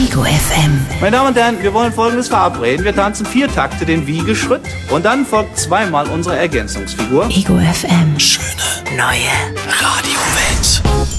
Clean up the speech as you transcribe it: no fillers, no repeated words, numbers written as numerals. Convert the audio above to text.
Ego FM. Meine Damen und Herren, wir wollen Folgendes verabreden. Wir tanzen 4 Takte den Wiegeschritt und dann folgt 2-mal unsere Ergänzungsfigur. Ego FM. Schöne Neue Radiowelt.